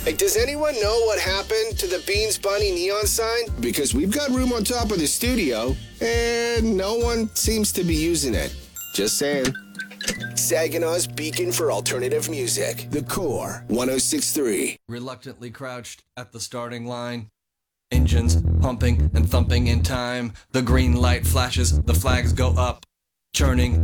Hey, does anyone know what happened to the Beans Bunny neon sign? Because we've got room on top of the studio, and no one seems to be using it. Just saying. Saginaw's beacon for alternative music. The Core 106.3. Reluctantly crouched at the starting line. Engines pumping and thumping in time. The green light flashes, the flags go up. Churning